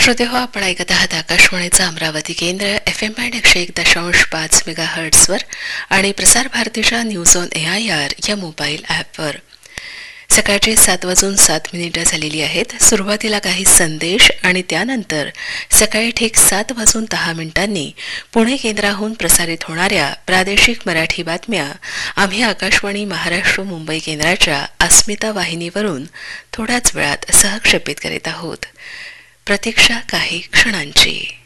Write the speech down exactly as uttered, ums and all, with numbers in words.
श्रोते हो, आपण ऐकत आहात आकाशवाणीचा अमरावती केंद्र एफ एम बँड एकशे एक दशांश पाच मेगा हर्ट्सवर आणि प्रसार भारतीच्या news on A I R या मोबाईल ॲपवर. सकाळचे सात वाजून सात मिनिटं झालेली आहेत. सुरुवातीला काही संदेश आणि त्यानंतर सकाळी ठीक सात वाजून दहा मिनिटांनी पुणे केंद्राहून प्रसारित होणाऱ्या प्रादेशिक मराठी बातम्या आम्ही आकाशवाणी महाराष्ट्र मुंबई केंद्राच्या अस्मिता वाहिनीवरून थोड्याच वेळात सहक्षेपित करीत आहोत. प्रतीक्षा काही क्षणांची.